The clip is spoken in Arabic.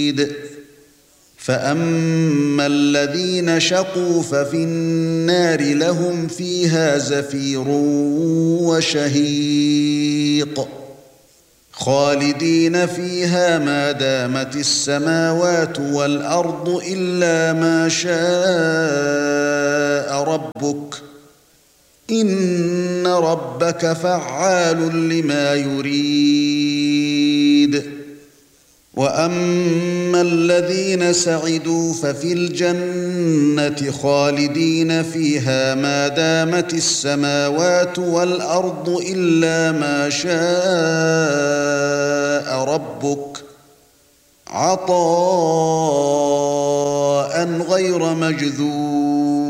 شديد فأما الذين شقوا ففي النار لهم فيها زفير وشهيق خالدين فيها ما دامت السماوات والأرض إلا ما شاء ربك إن ربك فعال لما يريد وأما الذين سعدوا ففي الجنة خالدين فيها ما دامت السماوات والأرض إلا ما شاء ربك عطاء غير مجذوذ